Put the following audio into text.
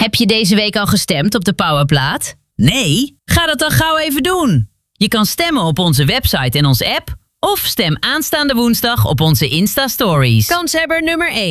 Heb je deze week al gestemd op de Powerplaat? Nee? Ga dat dan gauw even doen. Je kan stemmen op onze website en onze app. Of stem aanstaande woensdag op onze Insta-stories. Kanshebber nummer 1.